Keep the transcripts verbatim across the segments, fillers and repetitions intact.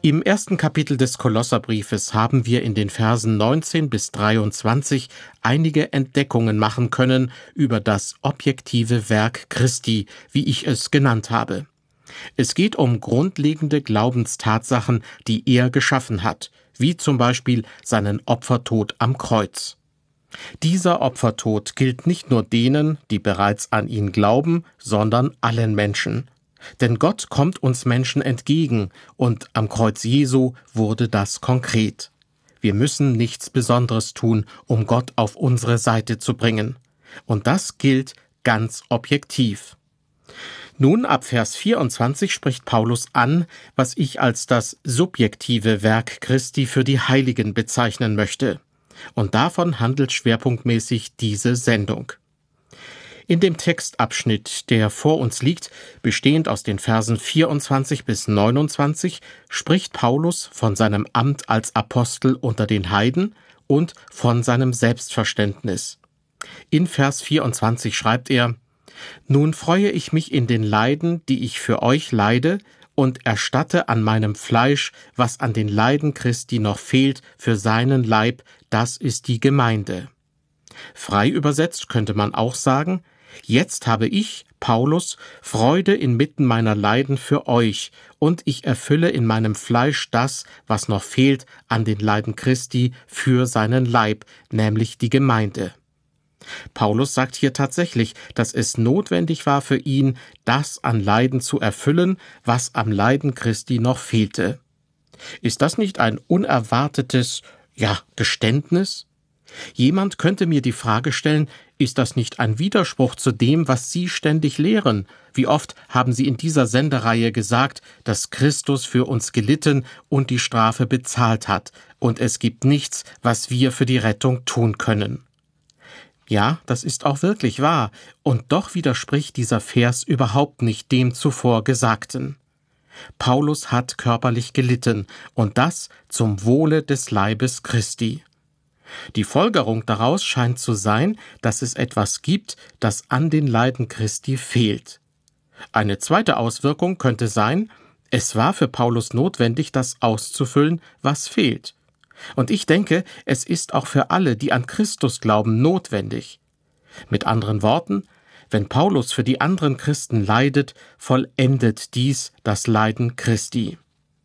Im ersten Kapitel des Kolosserbriefes haben wir in den Versen neunzehn bis dreiundzwanzig einige Entdeckungen machen können über das objektive Werk Christi, wie ich es genannt habe. Es geht um grundlegende Glaubenstatsachen, die er geschaffen hat, wie zum Beispiel seinen Opfertod am Kreuz. Dieser Opfertod gilt nicht nur denen, die bereits an ihn glauben, sondern allen Menschen. Denn Gott kommt uns Menschen entgegen, und am Kreuz Jesu wurde das konkret. Wir müssen nichts Besonderes tun, um Gott auf unsere Seite zu bringen. Und das gilt ganz objektiv. Nun, ab Vers vierundzwanzig spricht Paulus an, was ich als das subjektive Werk Christi für die Heiligen bezeichnen möchte. Und davon handelt schwerpunktmäßig diese Sendung. In dem Textabschnitt, der vor uns liegt, bestehend aus den Versen vierundzwanzig bis neunundzwanzig, spricht Paulus von seinem Amt als Apostel unter den Heiden und von seinem Selbstverständnis. In Vers vierundzwanzig schreibt er: »Nun freue ich mich in den Leiden, die ich für euch leide, und erstatte an meinem Fleisch, was an den Leiden Christi noch fehlt, für seinen Leib, das ist die Gemeinde.« Frei übersetzt könnte man auch sagen: Jetzt habe ich, Paulus, Freude inmitten meiner Leiden für euch, und ich erfülle in meinem Fleisch das, was noch fehlt an den Leiden Christi für seinen Leib, nämlich die Gemeinde. Paulus sagt hier tatsächlich, dass es notwendig war für ihn, das an Leiden zu erfüllen, was am Leiden Christi noch fehlte. Ist das nicht ein unerwartetes, ja, Geständnis? Jemand könnte mir die Frage stellen, ist das nicht ein Widerspruch zu dem, was Sie ständig lehren? Wie oft haben Sie in dieser Sendereihe gesagt, dass Christus für uns gelitten und die Strafe bezahlt hat, und es gibt nichts, was wir für die Rettung tun können? Ja, das ist auch wirklich wahr, und doch widerspricht dieser Vers überhaupt nicht dem zuvor Gesagten. Paulus hat körperlich gelitten, und das zum Wohle des Leibes Christi. Die Folgerung daraus scheint zu sein, dass es etwas gibt, das an den Leiden Christi fehlt. Eine zweite Auswirkung könnte sein, es war für Paulus notwendig, das auszufüllen, was fehlt. Und ich denke, es ist auch für alle, die an Christus glauben, notwendig. Mit anderen Worten, wenn Paulus für die anderen Christen leidet, vollendet dies das Leiden Christi.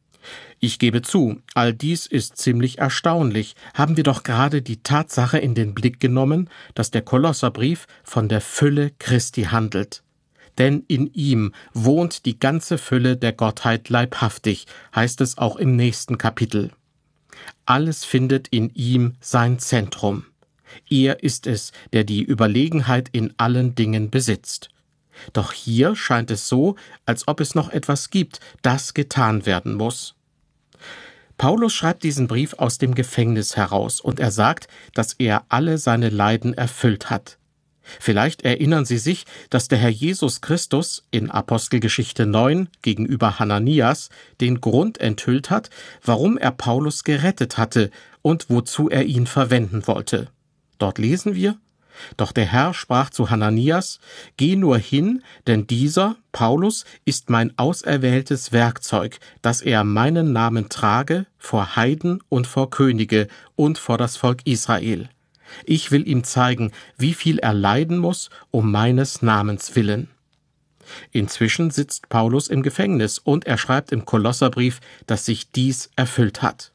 Ich gebe zu, all dies ist ziemlich erstaunlich, haben wir doch gerade die Tatsache in den Blick genommen, dass der Kolosserbrief von der Fülle Christi handelt. Denn in ihm wohnt die ganze Fülle der Gottheit leibhaftig, heißt es auch im nächsten Kapitel. Alles findet in ihm sein Zentrum. Er ist es, der die Überlegenheit in allen Dingen besitzt. Doch hier scheint es so, als ob es noch etwas gibt, das getan werden muss. Paulus schreibt diesen Brief aus dem Gefängnis heraus, und er sagt, dass er alle seine Leiden erfüllt hat. Vielleicht erinnern Sie sich, dass der Herr Jesus Christus in Apostelgeschichte neun gegenüber Hananias den Grund enthüllt hat, warum er Paulus gerettet hatte und wozu er ihn verwenden wollte. Dort lesen wir: Doch der Herr sprach zu Hananias: Geh nur hin, denn dieser, Paulus, ist mein auserwähltes Werkzeug, dass er meinen Namen trage vor Heiden und vor Könige und vor das Volk Israel. Ich will ihm zeigen, wie viel er leiden muss, um meines Namens willen. Inzwischen sitzt Paulus im Gefängnis, und er schreibt im Kolosserbrief, dass sich dies erfüllt hat.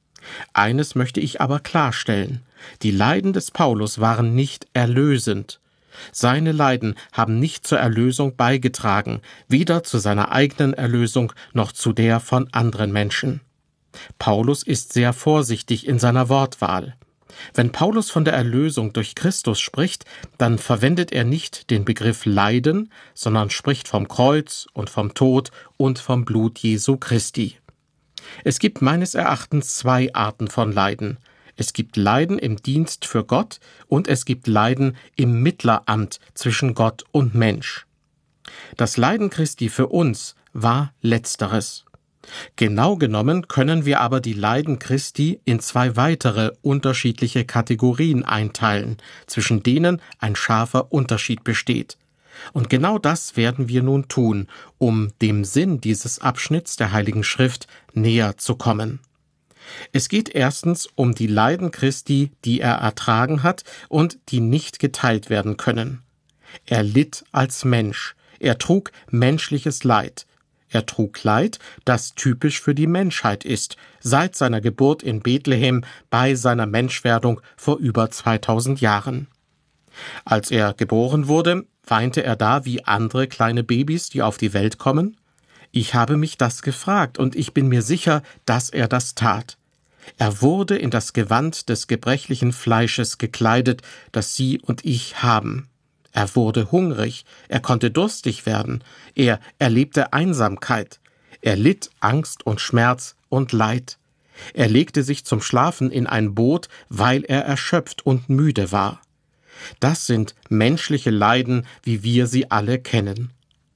Eines möchte ich aber klarstellen: Die Leiden des Paulus waren nicht erlösend. Seine Leiden haben nicht zur Erlösung beigetragen, weder zu seiner eigenen Erlösung noch zu der von anderen Menschen. Paulus ist sehr vorsichtig in seiner Wortwahl. Wenn Paulus von der Erlösung durch Christus spricht, dann verwendet er nicht den Begriff Leiden, sondern spricht vom Kreuz und vom Tod und vom Blut Jesu Christi. Es gibt meines Erachtens zwei Arten von Leiden. Es gibt Leiden im Dienst für Gott und es gibt Leiden im Mittleramt zwischen Gott und Mensch. Das Leiden Christi für uns war Letzteres. Genau genommen können wir aber die Leiden Christi in zwei weitere unterschiedliche Kategorien einteilen, zwischen denen ein scharfer Unterschied besteht. Und genau das werden wir nun tun, um dem Sinn dieses Abschnitts der Heiligen Schrift näher zu kommen. Es geht erstens um die Leiden Christi, die er ertragen hat und die nicht geteilt werden können. Er litt als Mensch, er trug menschliches Leid. Er trug Leid, das typisch für die Menschheit ist, seit seiner Geburt in Bethlehem bei seiner Menschwerdung vor über zweitausend Jahren. Als er geboren wurde, weinte er da wie andere kleine Babys, die auf die Welt kommen? Ich habe mich das gefragt, und ich bin mir sicher, dass er das tat. Er wurde in das Gewand des gebrechlichen Fleisches gekleidet, das Sie und ich haben. Er wurde hungrig, er konnte durstig werden, er erlebte Einsamkeit, er litt Angst und Schmerz und Leid. Er legte sich zum Schlafen in ein Boot, weil er erschöpft und müde war. Das sind menschliche Leiden, wie wir sie alle kennen.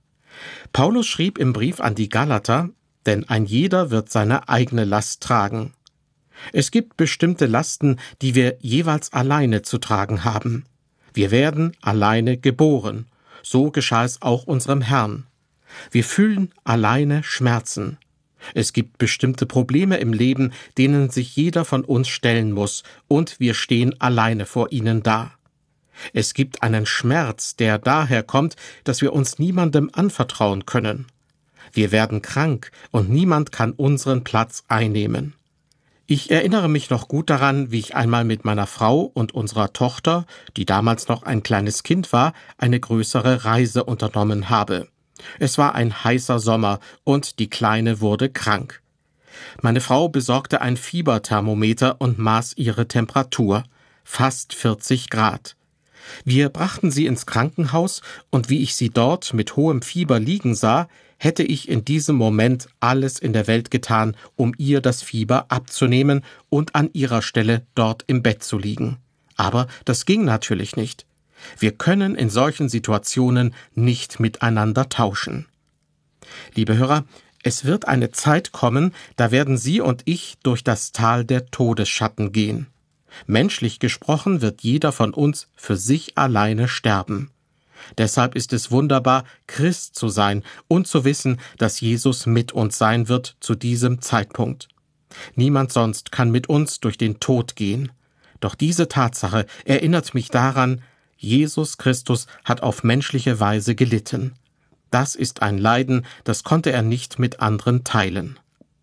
Paulus schrieb im Brief an die Galater, denn ein jeder wird seine eigene Last tragen. Es gibt bestimmte Lasten, die wir jeweils alleine zu tragen haben. Wir werden alleine geboren. So geschah es auch unserem Herrn. Wir fühlen alleine Schmerzen. Es gibt bestimmte Probleme im Leben, denen sich jeder von uns stellen muss, und wir stehen alleine vor ihnen da. Es gibt einen Schmerz, der daher kommt, dass wir uns niemandem anvertrauen können. Wir werden krank, und niemand kann unseren Platz einnehmen. Ich erinnere mich noch gut daran, wie ich einmal mit meiner Frau und unserer Tochter, die damals noch ein kleines Kind war, eine größere Reise unternommen habe. Es war ein heißer Sommer und die Kleine wurde krank. Meine Frau besorgte ein Fieberthermometer und maß ihre Temperatur, fast vierzig Grad. Wir brachten sie ins Krankenhaus, und wie ich sie dort mit hohem Fieber liegen sah, hätte ich in diesem Moment alles in der Welt getan, um ihr das Fieber abzunehmen und an ihrer Stelle dort im Bett zu liegen. Aber das ging natürlich nicht. Wir können in solchen Situationen nicht miteinander tauschen. Liebe Hörer, es wird eine Zeit kommen, da werden Sie und ich durch das Tal der Todesschatten gehen. Menschlich gesprochen wird jeder von uns für sich alleine sterben. Deshalb ist es wunderbar, Christ zu sein und zu wissen, dass Jesus mit uns sein wird zu diesem Zeitpunkt. Niemand sonst kann mit uns durch den Tod gehen. Doch diese Tatsache erinnert mich daran, Jesus Christus hat auf menschliche Weise gelitten. Das ist ein Leiden, das konnte er nicht mit anderen teilen.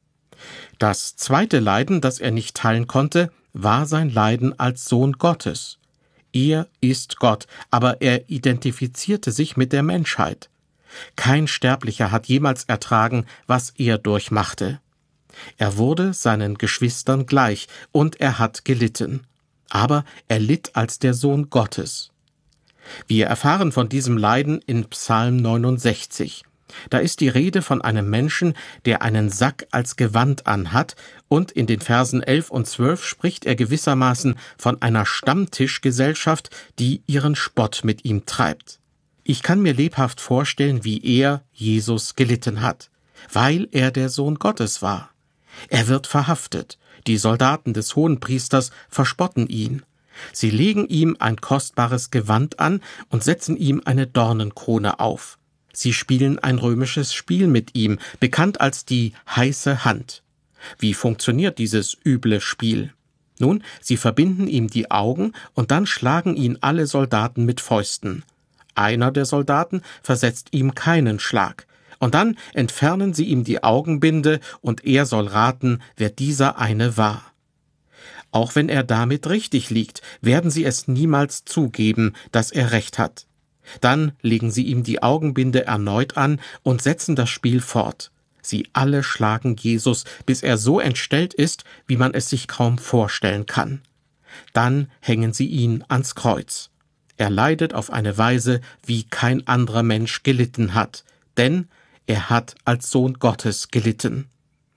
Das zweite Leiden, das er nicht teilen konnte, war sein Leiden als Sohn Gottes. Er ist Gott, aber er identifizierte sich mit der Menschheit. Kein Sterblicher hat jemals ertragen, was er durchmachte. Er wurde seinen Geschwistern gleich, und er hat gelitten. Aber er litt als der Sohn Gottes. Wir erfahren von diesem Leiden in Psalm neunundsechzig. Da ist die Rede von einem Menschen, der einen Sack als Gewand anhat, und in den Versen elf und zwölf spricht er gewissermaßen von einer Stammtischgesellschaft, die ihren Spott mit ihm treibt. Ich kann mir lebhaft vorstellen, wie er, Jesus, gelitten hat, weil er der Sohn Gottes war. Er wird verhaftet, die Soldaten des Hohenpriesters verspotten ihn. Sie legen ihm ein kostbares Gewand an und setzen ihm eine Dornenkrone auf. Sie spielen ein römisches Spiel mit ihm, bekannt als die heiße Hand. Wie funktioniert dieses üble Spiel? Nun, sie verbinden ihm die Augen und dann schlagen ihn alle Soldaten mit Fäusten. Einer der Soldaten versetzt ihm keinen Schlag. Und dann entfernen sie ihm die Augenbinde und er soll raten, wer dieser eine war. Auch wenn er damit richtig liegt, werden sie es niemals zugeben, dass er recht hat. Dann legen sie ihm die Augenbinde erneut an und setzen das Spiel fort. Sie alle schlagen Jesus, bis er so entstellt ist, wie man es sich kaum vorstellen kann. Dann hängen sie ihn ans Kreuz. Er leidet auf eine Weise, wie kein anderer Mensch gelitten hat, denn er hat als Sohn Gottes gelitten.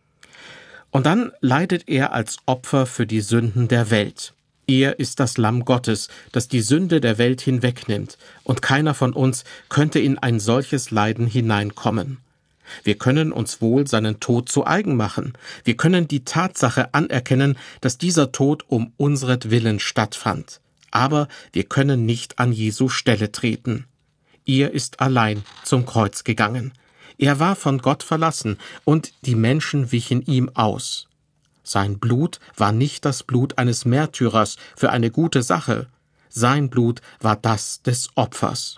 Und dann leidet er als Opfer für die Sünden der Welt. Er ist das Lamm Gottes, das die Sünde der Welt hinwegnimmt, und keiner von uns könnte in ein solches Leiden hineinkommen. Wir können uns wohl seinen Tod zu eigen machen. Wir können die Tatsache anerkennen, dass dieser Tod um unseretwillen stattfand. Aber wir können nicht an Jesu Stelle treten. er ist allein zum Kreuz gegangen. Er war von Gott verlassen, und die Menschen wichen ihm aus. Sein Blut war nicht das Blut eines Märtyrers für eine gute Sache. Sein Blut war das des Opfers.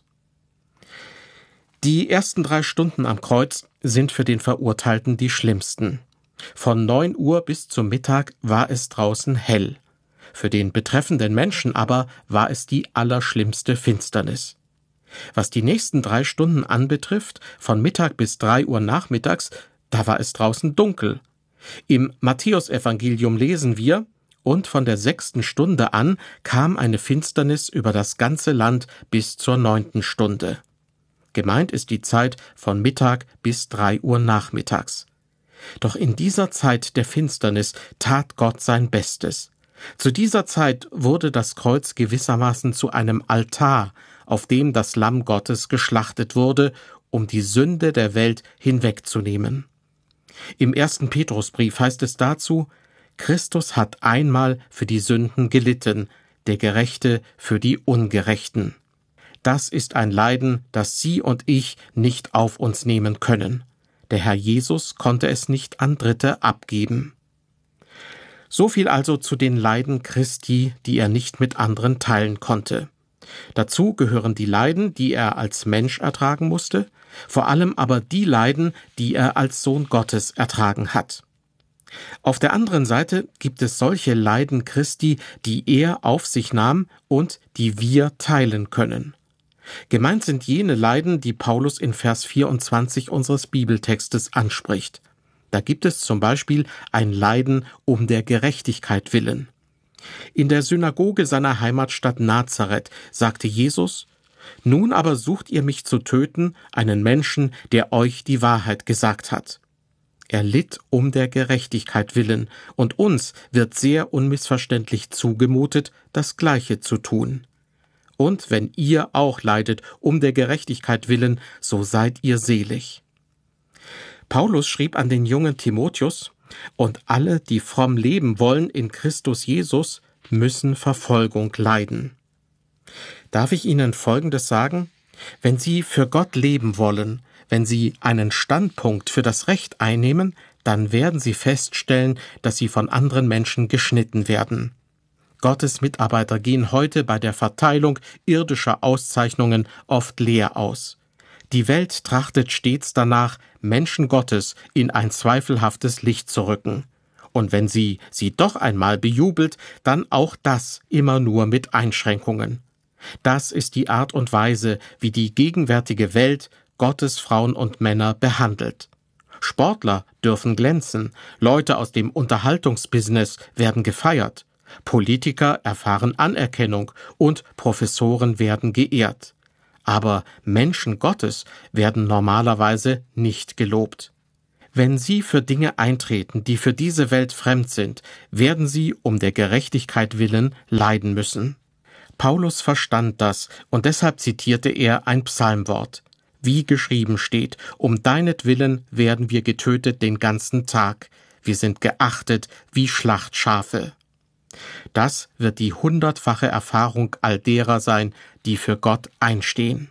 Die ersten drei Stunden am Kreuz sind für den Verurteilten die schlimmsten. Von neun Uhr bis zum Mittag war es draußen hell. Für den betreffenden Menschen aber war es die allerschlimmste Finsternis. Was die nächsten drei Stunden anbetrifft, von Mittag bis drei Uhr nachmittags, da war es draußen dunkel. Im Matthäusevangelium lesen wir: Und von der sechsten Stunde an kam eine Finsternis über das ganze Land bis zur neunten Stunde. Gemeint ist die Zeit von Mittag bis drei Uhr nachmittags. Doch in dieser Zeit der Finsternis tat Gott sein Bestes. Zu dieser Zeit wurde das Kreuz gewissermaßen zu einem Altar, auf dem das Lamm Gottes geschlachtet wurde, um die Sünde der Welt hinwegzunehmen. Im ersten Petrusbrief heißt es dazu: Christus hat einmal für die Sünden gelitten, der Gerechte für die Ungerechten. Das ist ein Leiden, das Sie und ich nicht auf uns nehmen können. Der Herr Jesus konnte es nicht an Dritte abgeben. So viel also zu den Leiden Christi, die er nicht mit anderen teilen konnte. Dazu gehören die Leiden, die er als Mensch ertragen musste, vor allem aber die Leiden, die er als Sohn Gottes ertragen hat. Auf der anderen Seite gibt es solche Leiden Christi, die er auf sich nahm und die wir teilen können. Gemeint sind jene Leiden, die Paulus in Vers vierundzwanzig unseres Bibeltextes anspricht. Da gibt es zum Beispiel ein Leiden um der Gerechtigkeit willen. In der Synagoge seiner Heimatstadt Nazareth sagte Jesus: Nun aber sucht ihr mich zu töten, einen Menschen, der euch die Wahrheit gesagt hat. Er litt um der Gerechtigkeit willen, und uns wird sehr unmissverständlich zugemutet, das Gleiche zu tun. Und wenn ihr auch leidet um der Gerechtigkeit willen, so seid ihr selig. Paulus schrieb an den jungen Timotheus: Und alle, die fromm leben wollen in Christus Jesus, müssen Verfolgung leiden. Darf ich Ihnen Folgendes sagen? Wenn Sie für Gott leben wollen, wenn Sie einen Standpunkt für das Recht einnehmen, dann werden Sie feststellen, dass Sie von anderen Menschen geschnitten werden. Gottes Mitarbeiter gehen heute bei der Verteilung irdischer Auszeichnungen oft leer aus. Die Welt trachtet stets danach, Menschen Gottes in ein zweifelhaftes Licht zu rücken. Und wenn sie sie doch einmal bejubelt, dann auch das immer nur mit Einschränkungen. Das ist die Art und Weise, wie die gegenwärtige Welt Gottes Frauen und Männer behandelt. Sportler dürfen glänzen, Leute aus dem Unterhaltungsbusiness werden gefeiert, Politiker erfahren Anerkennung und Professoren werden geehrt. Aber Menschen Gottes werden normalerweise nicht gelobt. Wenn sie für Dinge eintreten, die für diese Welt fremd sind, werden sie um der Gerechtigkeit willen leiden müssen. Paulus verstand das, und deshalb zitierte er ein Psalmwort. Wie geschrieben steht: Um deinetwillen werden wir getötet den ganzen Tag. Wir sind geachtet wie Schlachtschafe. Das wird die hundertfache Erfahrung all derer sein, die für Gott einstehen.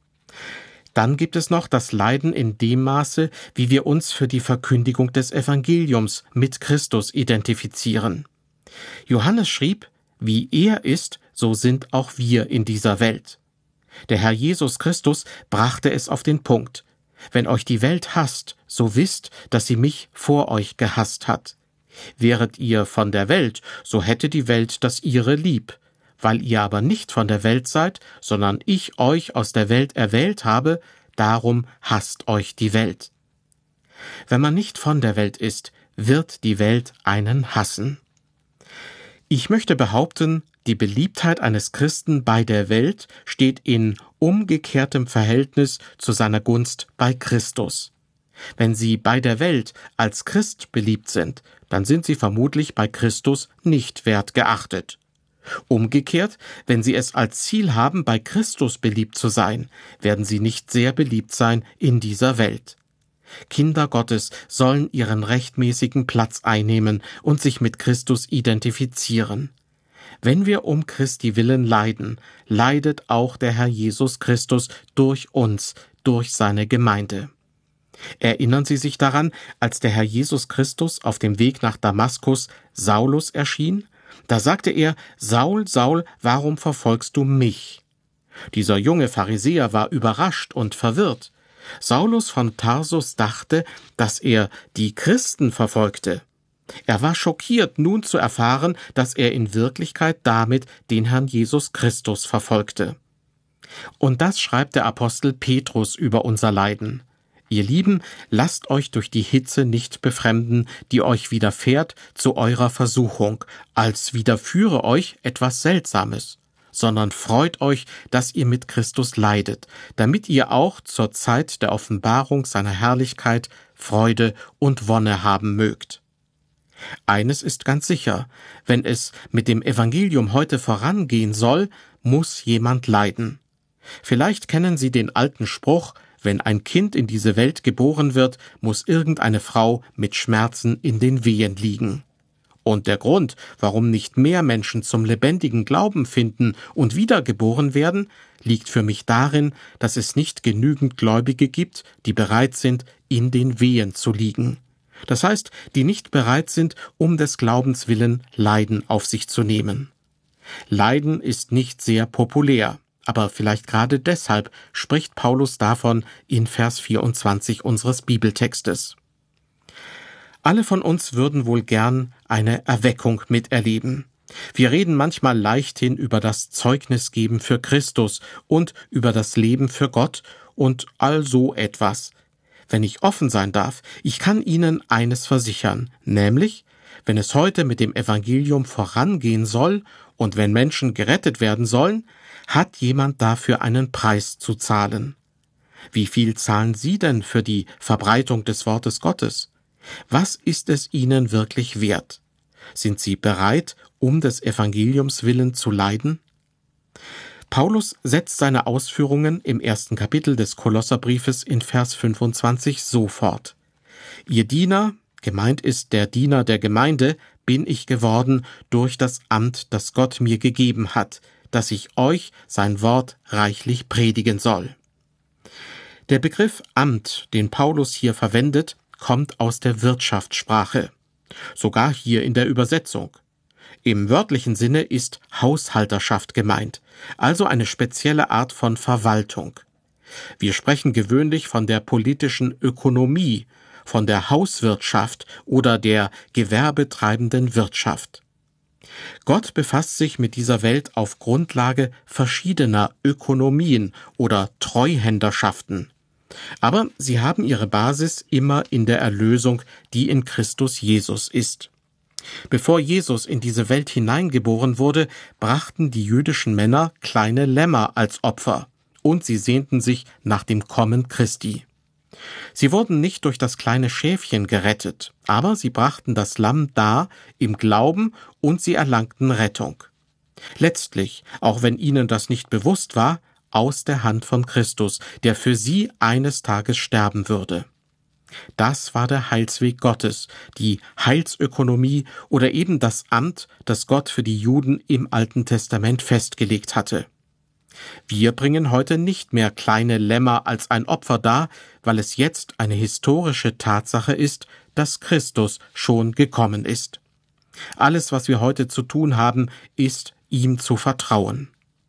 Dann gibt es noch das Leiden in dem Maße, wie wir uns für die Verkündigung des Evangeliums mit Christus identifizieren. Johannes schrieb: Wie er ist, so sind auch wir in dieser Welt. Der Herr Jesus Christus brachte es auf den Punkt: Wenn euch die Welt hasst, so wisst, dass sie mich vor euch gehasst hat. Wäret ihr von der Welt, so hätte die Welt das ihre lieb. Weil ihr aber nicht von der Welt seid, sondern ich euch aus der Welt erwählt habe, darum hasst euch die Welt. Wenn man nicht von der Welt ist, wird die Welt einen hassen. Ich möchte behaupten, die Beliebtheit eines Christen bei der Welt steht in umgekehrtem Verhältnis zu seiner Gunst bei Christus. Wenn Sie bei der Welt als Christ beliebt sind, dann sind Sie vermutlich bei Christus nicht wert geachtet. Umgekehrt, wenn Sie es als Ziel haben, bei Christus beliebt zu sein, werden Sie nicht sehr beliebt sein in dieser Welt. Kinder Gottes sollen ihren rechtmäßigen Platz einnehmen und sich mit Christus identifizieren. Wenn wir um Christi willen leiden, leidet auch der Herr Jesus Christus durch uns, durch seine Gemeinde. Erinnern Sie sich daran, als der Herr Jesus Christus auf dem Weg nach Damaskus Saulus erschien? Da sagte er: Saul, Saul, warum verfolgst du mich? Dieser junge Pharisäer war überrascht und verwirrt. Saulus von Tarsus dachte, dass er die Christen verfolgte. Er war schockiert, nun zu erfahren, dass er in Wirklichkeit damit den Herrn Jesus Christus verfolgte. Und das schreibt der Apostel Petrus über unser Leiden. Ihr Lieben, lasst euch durch die Hitze nicht befremden, die euch widerfährt zu eurer Versuchung, als widerführe euch etwas Seltsames, sondern freut euch, dass ihr mit Christus leidet, damit ihr auch zur Zeit der Offenbarung seiner Herrlichkeit Freude und Wonne haben mögt. Eines ist ganz sicher: Wenn es mit dem Evangelium heute vorangehen soll, muss jemand leiden. Vielleicht kennen Sie den alten Spruch: Wenn ein Kind in diese Welt geboren wird, muss irgendeine Frau mit Schmerzen in den Wehen liegen. Und der Grund, warum nicht mehr Menschen zum lebendigen Glauben finden und wiedergeboren werden, liegt für mich darin, dass es nicht genügend Gläubige gibt, die bereit sind, in den Wehen zu liegen. Das heißt, die nicht bereit sind, um des Glaubens willen Leiden auf sich zu nehmen. Leiden ist nicht sehr populär, aber vielleicht gerade deshalb spricht Paulus davon in Vers vierundzwanzig unseres Bibeltextes. Alle von uns würden wohl gern eine Erweckung miterleben. Wir reden manchmal leichthin über das Zeugnisgeben für Christus und über das Leben für Gott und all so etwas. Wenn ich offen sein darf, ich kann Ihnen eines versichern, nämlich, wenn es heute mit dem Evangelium vorangehen soll und wenn Menschen gerettet werden sollen, hat jemand dafür einen Preis zu zahlen. Wie viel zahlen Sie denn für die Verbreitung des Wortes Gottes? Was ist es Ihnen wirklich wert? Sind Sie bereit, um des Evangeliums willen zu leiden? Paulus setzt seine Ausführungen im ersten Kapitel des Kolosserbriefes in Vers fünfundzwanzig so fort: Ihr Diener, gemeint ist der Diener der Gemeinde, bin ich geworden durch das Amt, das Gott mir gegeben hat, dass ich euch sein Wort reichlich predigen soll. Der Begriff Amt, den Paulus hier verwendet, kommt aus der Wirtschaftssprache, sogar hier in der Übersetzung. Im wörtlichen Sinne ist Haushalterschaft gemeint, also eine spezielle Art von Verwaltung. Wir sprechen gewöhnlich von der politischen Ökonomie, von der Hauswirtschaft oder der gewerbetreibenden Wirtschaft. Gott befasst sich mit dieser Welt auf Grundlage verschiedener Ökonomien oder Treuhänderschaften. Aber sie haben ihre Basis immer in der Erlösung, die in Christus Jesus ist. Bevor Jesus in diese Welt hineingeboren wurde, brachten die jüdischen Männer kleine Lämmer als Opfer, und sie sehnten sich nach dem Kommen Christi. Sie wurden nicht durch das kleine Schäfchen gerettet, aber sie brachten das Lamm dar im Glauben und sie erlangten Rettung. Letztlich, auch wenn ihnen das nicht bewusst war, aus der Hand von Christus, der für sie eines Tages sterben würde. Das war der Heilsweg Gottes, die Heilsökonomie oder eben das Amt, das Gott für die Juden im Alten Testament festgelegt hatte. Wir bringen heute nicht mehr kleine Lämmer als ein Opfer dar, weil es jetzt eine historische Tatsache ist, dass Christus schon gekommen ist. Alles, was wir heute zu tun haben, ist, ihm zu vertrauen.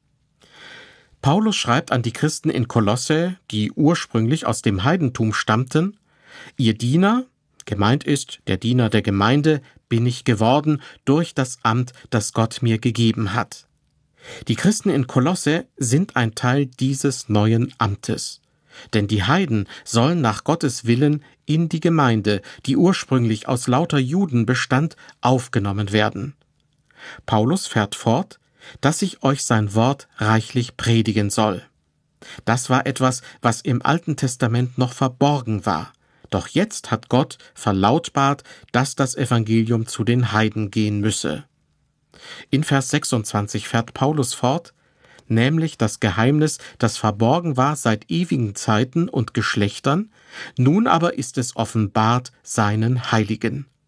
Paulus schreibt an die Christen in Kolosse, die ursprünglich aus dem Heidentum stammten: Ihr Diener, gemeint ist der Diener der Gemeinde, bin ich geworden durch das Amt, das Gott mir gegeben hat. Die Christen in Kolosse sind ein Teil dieses neuen Amtes. Denn die Heiden sollen nach Gottes Willen in die Gemeinde, die ursprünglich aus lauter Juden bestand, aufgenommen werden. Paulus fährt fort, dass ich euch sein Wort reichlich predigen soll. Das war etwas, was im Alten Testament noch verborgen war. Doch jetzt hat Gott verlautbart, dass das Evangelium zu den Heiden gehen müsse. In Vers sechsundzwanzig fährt Paulus fort, nämlich das Geheimnis, das verborgen war seit ewigen Zeiten und Geschlechtern, nun aber ist es offenbart seinen Heiligen.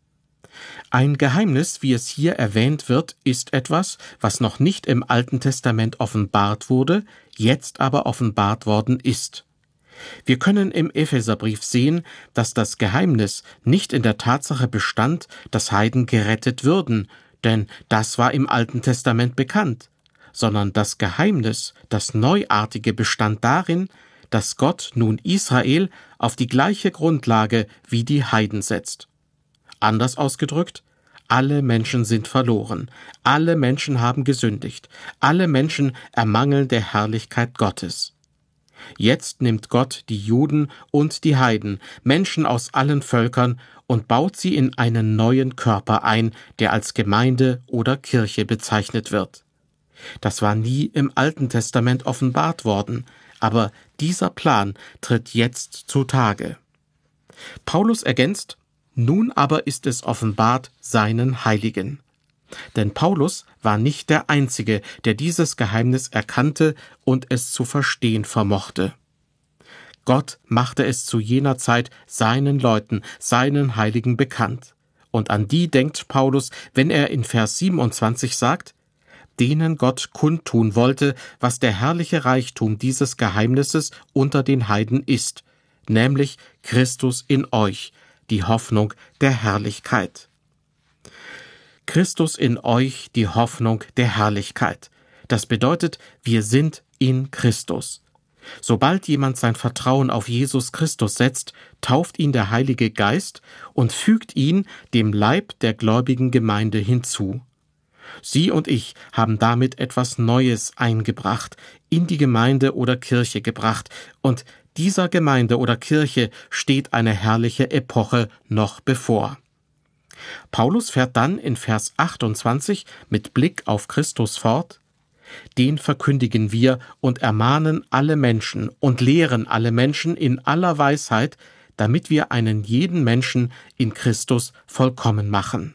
Ein Geheimnis, wie es hier erwähnt wird, ist etwas, was noch nicht im Alten Testament offenbart wurde, jetzt aber offenbart worden ist. Wir können im Epheserbrief sehen, dass das Geheimnis nicht in der Tatsache bestand, dass Heiden gerettet würden, denn das war im Alten Testament bekannt, sondern das Geheimnis, das Neuartige, bestand darin, dass Gott nun Israel auf die gleiche Grundlage wie die Heiden setzt. Anders ausgedrückt, alle Menschen sind verloren, alle Menschen haben gesündigt, alle Menschen ermangeln der Herrlichkeit Gottes. Jetzt nimmt Gott die Juden und die Heiden, Menschen aus allen Völkern, und baut sie in einen neuen Körper ein, der als Gemeinde oder Kirche bezeichnet wird. Das war nie im Alten Testament offenbart worden, aber dieser Plan tritt jetzt zutage. Paulus ergänzt: Nun aber ist es offenbart seinen Heiligen. Denn Paulus war nicht der Einzige, der dieses Geheimnis erkannte und es zu verstehen vermochte. Gott machte es zu jener Zeit seinen Leuten, seinen Heiligen bekannt. Und an die denkt Paulus, wenn er in Vers siebenundzwanzig sagt: Denen Gott kundtun wollte, was der herrliche Reichtum dieses Geheimnisses unter den Heiden ist, nämlich Christus in euch, die Hoffnung der Herrlichkeit. Christus in euch, die Hoffnung der Herrlichkeit. Das bedeutet, wir sind in Christus. Sobald jemand sein Vertrauen auf Jesus Christus setzt, tauft ihn der Heilige Geist und fügt ihn dem Leib der gläubigen Gemeinde hinzu. Sie und ich haben damit etwas Neues eingebracht, in die Gemeinde oder Kirche gebracht, und dieser Gemeinde oder Kirche steht eine herrliche Epoche noch bevor. Paulus fährt dann in Vers achtundzwanzig mit Blick auf Christus fort: Den verkündigen wir und ermahnen alle Menschen und lehren alle Menschen in aller Weisheit, damit wir einen jeden Menschen in Christus vollkommen machen.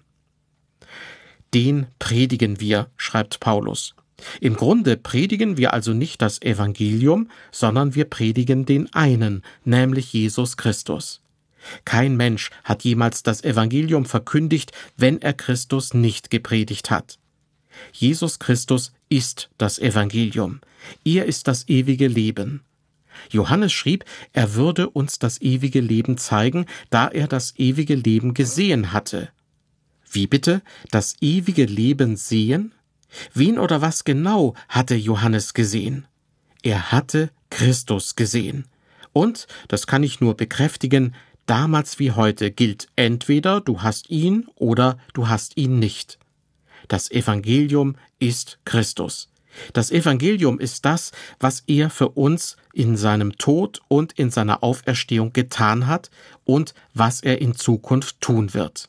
Den predigen wir, schreibt Paulus. Im Grunde predigen wir also nicht das Evangelium, sondern wir predigen den einen, nämlich Jesus Christus. Kein Mensch hat jemals das Evangelium verkündigt, wenn er Christus nicht gepredigt hat. Jesus Christus ist das Evangelium. Er ist das ewige Leben. Johannes schrieb, er würde uns das ewige Leben zeigen, da er das ewige Leben gesehen hatte. Wie bitte? Das ewige Leben sehen? Wen oder was genau hatte Johannes gesehen? Er hatte Christus gesehen. Und, das kann ich nur bekräftigen, damals wie heute gilt entweder du hast ihn oder du hast ihn nicht. Das Evangelium ist Christus. Das Evangelium ist das, was er für uns in seinem Tod und in seiner Auferstehung getan hat und was er in Zukunft tun wird.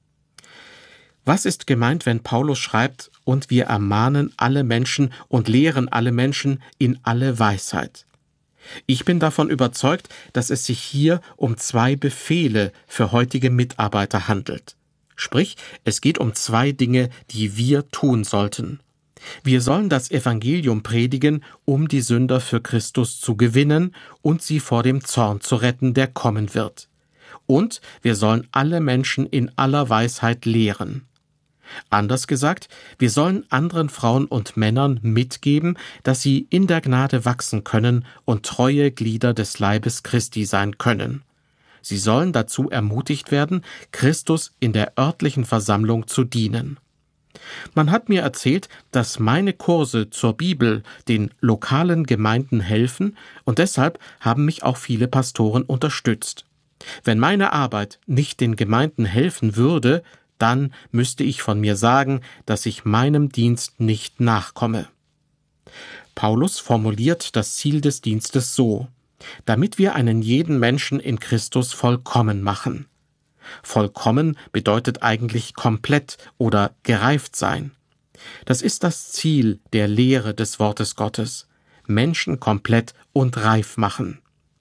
Was ist gemeint, wenn Paulus schreibt, und wir ermahnen alle Menschen und lehren alle Menschen in alle Weisheit? Ich bin davon überzeugt, dass es sich hier um zwei Befehle für heutige Mitarbeiter handelt. Sprich, es geht um zwei Dinge, die wir tun sollten. Wir sollen das Evangelium predigen, um die Sünder für Christus zu gewinnen und sie vor dem Zorn zu retten, der kommen wird. Und wir sollen alle Menschen in aller Weisheit lehren. Anders gesagt, wir sollen anderen Frauen und Männern mitgeben, dass sie in der Gnade wachsen können und treue Glieder des Leibes Christi sein können. Sie sollen dazu ermutigt werden, Christus in der örtlichen Versammlung zu dienen. Man hat mir erzählt, dass meine Kurse zur Bibel den lokalen Gemeinden helfen, und deshalb haben mich auch viele Pastoren unterstützt. Wenn meine Arbeit nicht den Gemeinden helfen würde, dann müsste ich von mir sagen, dass ich meinem Dienst nicht nachkomme. Paulus formuliert das Ziel des Dienstes so: damit wir einen jeden Menschen in Christus vollkommen machen. Vollkommen bedeutet eigentlich komplett oder gereift sein. Das ist das Ziel der Lehre des Wortes Gottes: Menschen komplett und reif machen.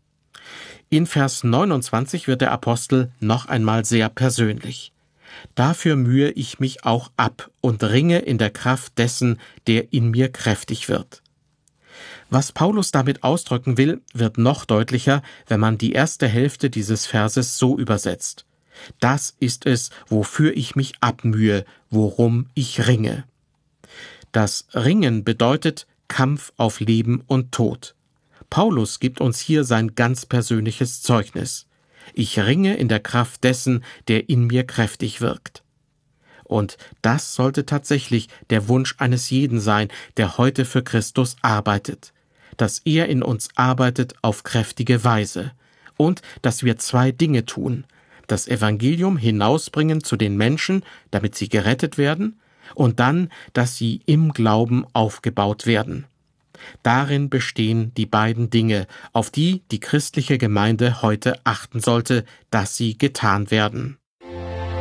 In Vers neunundzwanzig wird der Apostel noch einmal sehr persönlich. Dafür mühe ich mich auch ab und ringe in der Kraft dessen, der in mir kräftig wird. Was Paulus damit ausdrücken will, wird noch deutlicher, wenn man die erste Hälfte dieses Verses so übersetzt: Das ist es, wofür ich mich abmühe, worum ich ringe. Das Ringen bedeutet Kampf auf Leben und Tod. Paulus gibt uns hier sein ganz persönliches Zeugnis. Ich ringe in der Kraft dessen, der in mir kräftig wirkt. Und das sollte tatsächlich der Wunsch eines jeden sein, der heute für Christus arbeitet, dass er in uns arbeitet auf kräftige Weise und dass wir zwei Dinge tun: das Evangelium hinausbringen zu den Menschen, damit sie gerettet werden, und dann, dass sie im Glauben aufgebaut werden. Darin bestehen die beiden Dinge, auf die die christliche Gemeinde heute achten sollte, dass sie getan werden.